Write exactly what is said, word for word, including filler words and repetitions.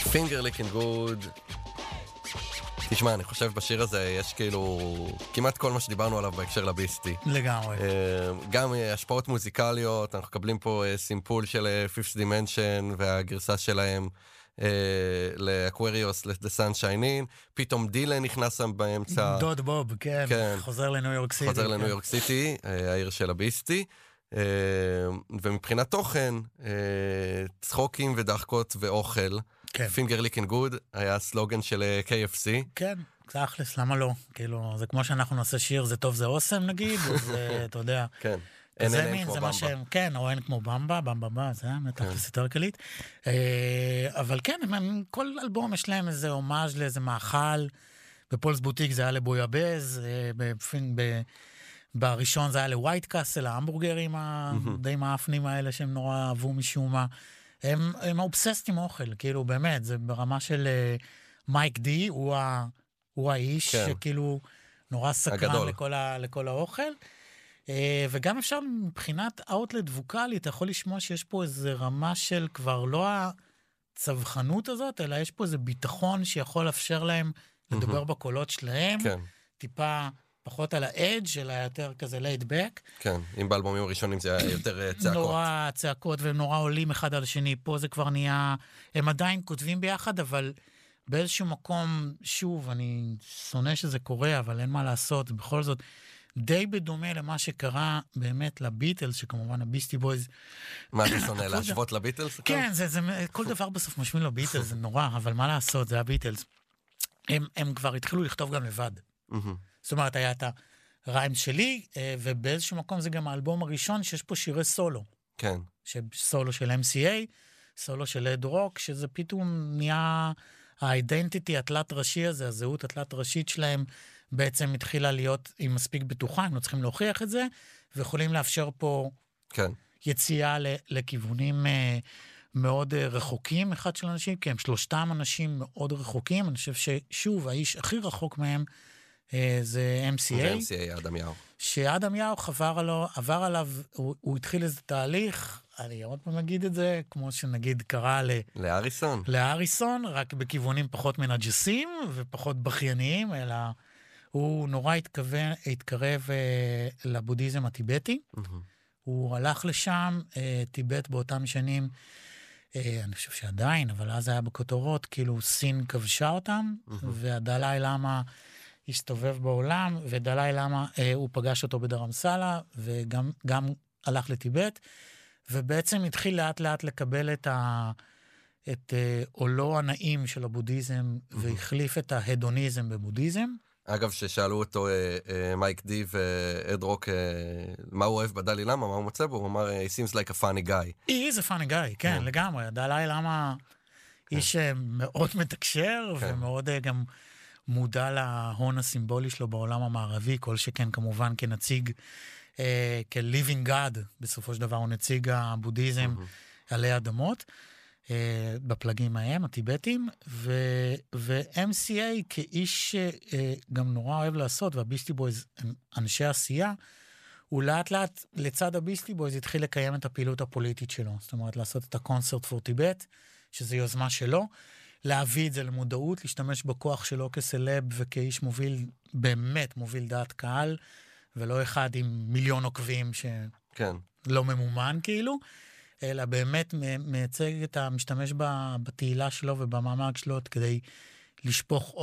Finger Licking Good. תשמע, אני חושב בשיר הזה יש כאילו כמעט כל מה שדיברנו עליו בהקשר לביסטי. לגמרי. גם השפעות מוזיקליות, אנחנו מקבלים פה סימפול של Fifth Dimension והגרסה שלהם לאקווריוס, ל-The Sun Shine In, פתאום דילן נכנס שם באמצע. דוד בוב, כן, כן. חוזר לניו יורק סיטי. חוזר לניו יורק סיטי, העיר של הביסטי. ומבחינת תוכן, צחוקים ודחקות ואוכל. פינגר ליקינג גוד היה סלוגן של קיי אף סי. כן, זה אחלס, למה לא? כאילו, זה כמו שאנחנו נעשה שיר, זה טוב, זה אוסם נגיד, אז אתה יודע. כן, אין אין כמו במבה. כן, או אין כמו במבה, במבה בא, זה היה מתחלס יותר קליט. אבל כן, כל אלבום יש להם איזה הומאז' לאיזה מאכל, בפולס בוטיק זה היה לבויאבז, בראשון זה היה לווייט קאסל, ההמבורגרים די מאפנים האלה שהם נורא אהבו משום מה. הם, הם אובססט עם אוכל, כאילו, באמת, זה ברמה של uh, מייק די, הוא, ה, הוא האיש כן. שכאילו נורא סקרן לכל, ה, לכל האוכל, uh, וגם אפשר מבחינת אאוטלט ווקלי, אתה יכול לשמוע שיש פה איזה רמה של כבר לא הצווחנות הזאת, אלא יש פה איזה ביטחון שיכול לאפשר להם לדבר בקולות שלהם, כן. טיפה פחות על האדג' אלא יותר כזה laid back. כן, אם באלבומים הראשונים זה היה יותר צעקות. נורא צעקות והם נורא עולים אחד על השני, פה זה כבר נהיה, הם עדיין כותבים ביחד, אבל באיזשהו מקום, שוב, אני שונא שזה קורה, אבל אין מה לעשות, בכל זאת, די בדומה למה שקרה באמת לביטלס, שכמובן הביסטי בויז... מה אתה שונא, להשוות לביטלס? כן, זה, זה, כל דבר בסוף משמיע לביטלס, זה נורא, אבל מה לעשות, זה הביטלס. הם, הם כבר התחילו לכתוב גם לבד. זאת אומרת, היה את הריים שלי, ובאיזשהו מקום זה גם האלבום הראשון שיש פה שירי סולו. כן. סולו של אם סי איי, סולו של אד רוק, שזה פתאום נהיה האידנטיטי התלת ראשי הזה, הזהות התלת ראשית שלהם בעצם התחילה להיות עם מספיק בטוחה, הם לא צריכים להוכיח את זה, ויכולים לאפשר פה כן. יציאה לכיוונים מאוד רחוקים אחד של אנשים, כי הם שלושתם אנשים מאוד רחוקים, אני חושב ששוב, האיש הכי רחוק מהם, זה אם סי איי. זה אם סי איי, אדם יאו. שאדם יאו חבר עליו, עבר עליו, הוא, הוא התחיל איזה תהליך, אני עוד פעם אגיד את זה, כמו שנגיד קרא ל... לאריסון. לאריסון, רק בכיוונים פחות מנג'סים, ופחות בכייניים, אלא הוא נורא התכוון, התקרב uh, לבודהיזם הטיבטי. Mm-hmm. הוא הלך לשם, uh, טיבט באותם שנים, uh, אני חושב שעדיין, אבל אז היה בכותרות, כאילו סין כבשה אותם, mm-hmm. והדלאי למה... הסתובב בעולם, ודלאי למה אה, הוא פגש אותו בדרמסלה, וגם גם הלך לטיבט, ובעצם התחיל לאט לאט לקבל את, ה, את אה, עולו הנעים של הבודהיזם, mm-hmm. והחליף את ההדוניזם בבודהיזם. אגב, ששאלו אותו אה, אה, מייק די ואד רוק, אה, מה הוא אוהב בדלי למה, מה הוא מוצא בו, הוא אמר, he seems like a funny guy. He is a funny guy, כן, yeah. לגמרי. דלאי למה yeah. איש מאוד מתקשר, yeah. ומאוד uh, גם... מודע להון הסימבולי שלו בעולם המערבי, כל שכן כמובן כנציג, אה, כ-living God, בסופו של דבר הוא נציג הבודהיזם mm-hmm. עלי אדמות, אה, בפלגים ההם, הטיבטים, ו-אם סי איי כאיש אה, גם נורא אוהב לעשות, והביסטי בויז הם אנשי עשייה, הוא לאט לאט לצד הביסטי בויז התחיל לקיים את הפעילות הפוליטית שלו, זאת אומרת לעשות את הקונצרט פור טיבט, שזה יוזמה שלו, להביא את זה למודעות, להשתמש בכוח שלו כסלב וכאיש מוביל, באמת מוביל דעת קהל, ולא אחד עם מיליון עוקבים שלא כן. ממומן כאילו, אלא באמת מייצג את המשתמש בתהילה שלו ובמאמר שלו כדי לשפוך